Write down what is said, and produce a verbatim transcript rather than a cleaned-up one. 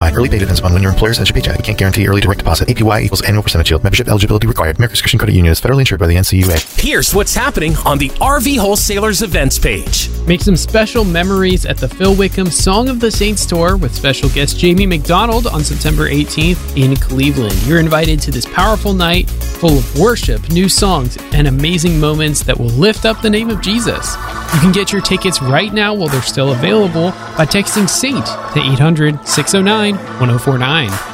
apply. Early pay depends upon when your employer sends your paycheck. We can't guarantee early direct deposit. A P Y equals annual percentage yield. Membership eligibility required. America's Christian Credit Union is federally insured by the N C U A. Here's what's happening on the R V Wholesalers events page. Make some special memories at the Phil Wickham Song of the Saints Tour with special guest Jamie McDonald on September eighteenth in Cleveland. You're invited to this powerful night full of worship, new songs, and amazing moments that will lift up the name of Jesus. You can get your tickets right now while they're still available by texting SAINT to eight hundred, six oh nine, one oh four nine.